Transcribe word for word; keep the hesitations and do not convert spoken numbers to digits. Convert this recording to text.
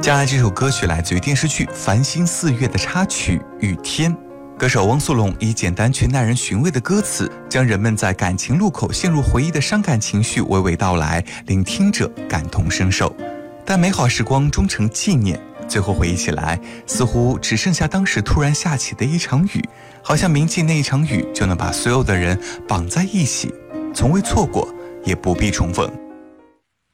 接下来这首歌曲来自于电视剧《繁星四月》的插曲《雨天》。歌手汪苏泷以简单却耐人寻味的歌词，将人们在感情路口陷入回忆的伤感情绪娓娓道来，令听者感同身受。但美好时光终成纪念，最后回忆起来，似乎只剩下当时突然下起的一场雨，好像铭记那一场雨就能把所有的人绑在一起，从未错过，也不必重逢。